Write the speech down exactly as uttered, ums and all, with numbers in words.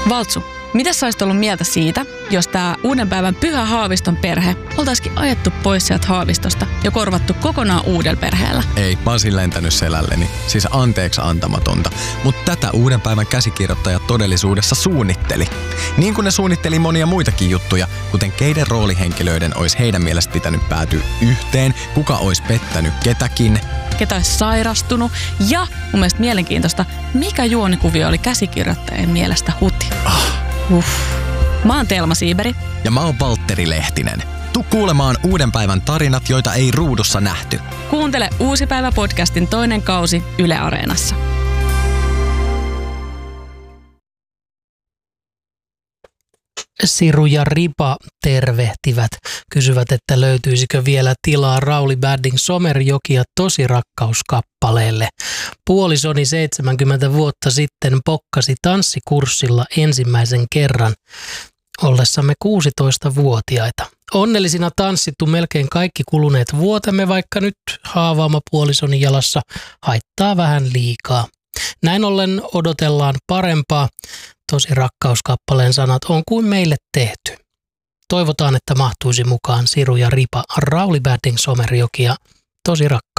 Valtsu, mitä sä olisit ollut mieltä siitä, jos tää uuden päivän Pyhä Haaviston perhe oltaisikin ajettu pois sieltä Haavistosta ja korvattu kokonaan uudella perheellä? Ei, mä oon lentänyt selälleni. Siis anteeksi antamatonta. Mutta tätä uuden päivän käsikirjoittaja todellisuudessa suunnitteli. Niin kuin ne suunnitteli monia muitakin juttuja, kuten keiden roolihenkilöiden olisi heidän mielestä pitänyt päätyä yhteen, kuka olisi pettänyt ketäkin, ketä olisi sairastunut ja mun mielestä mielenkiintoista, mikä juonikuvio oli käsikirjoittajien mielestä huti. Ah. Uff. Mä oon Telma Siiberi. Ja mä oon Valtteri Lehtinen. Tuu kuulemaan uuden päivän tarinat, joita ei ruudussa nähty. Kuuntele Uusi päivä podcastin toinen kausi Yle Areenassa. Siru ja Ripa tervehtivät, kysyvät, että löytyisikö vielä tilaa Rauli Badding Somerjoki ja Tosi rakkauskappaleelle. Puolisoni seitsemänkymmentä vuotta sitten pokkasi tanssikurssilla ensimmäisen kerran ollessamme kuusitoistavuotiaita. Onnellisina tanssittu melkein kaikki kuluneet vuotemme, vaikka nyt haavaama puolisoni jalassa haittaa vähän liikaa. Näin ollen odotellaan parempaa. Tosi rakkauskappaleen sanat on kuin meille tehty. Toivotaan, että mahtuisi mukaan Siru ja Ripa, Rauli Badding Somerjoki ja Tosi rakkaus.